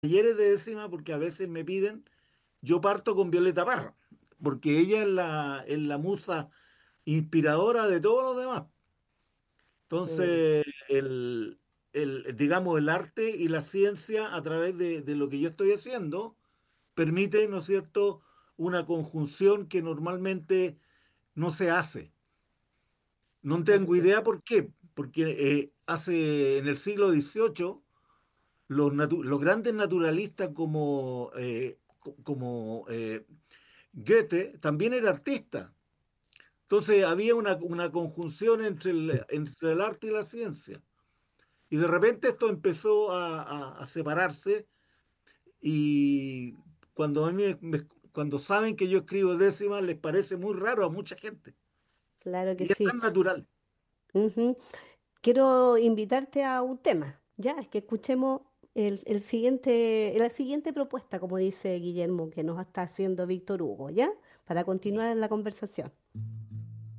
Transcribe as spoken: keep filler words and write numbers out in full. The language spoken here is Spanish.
talleres de décima, porque a veces me piden, yo parto con Violeta Parra, porque ella es la, es la musa inspiradora de todos los demás. Mm, Entonces, el, el, digamos, el arte y la ciencia a través de, de lo que yo estoy haciendo permite, ¿no es cierto?, una conjunción que normalmente no se hace. No tengo así es. idea por qué, porque eh, hace en el siglo dieciocho los, natu- los grandes naturalistas como, eh, co- como eh, Goethe también era artista. Entonces había una, una conjunción entre el, entre el arte y la ciencia. Y de repente esto empezó a, a- a separarse y cuando, a mí me- me- cuando saben que yo escribo décimas les parece muy raro a mucha gente. Claro que Y es sí. tan natural. Ujú. Quiero invitarte a un tema, ya, es que escuchemos el, el siguiente, la siguiente propuesta, como dice Guillermo, que nos está haciendo Víctor Hugo, ¿ya? Para continuar en la conversación.